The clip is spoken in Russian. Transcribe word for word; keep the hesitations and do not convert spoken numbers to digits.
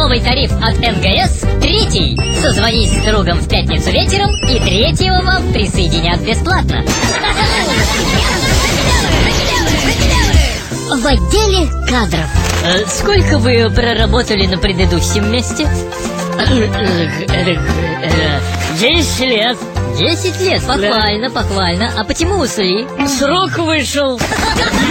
Новый тариф от эн гэ эс третий. Созвонись с другом в пятницу вечером, и третьего вам присоединят бесплатно. В отделе кадров. А сколько вы проработали на предыдущем месте? Десять лет. Десять лет, похвально, похвально. А почему ушли? Срок вышел.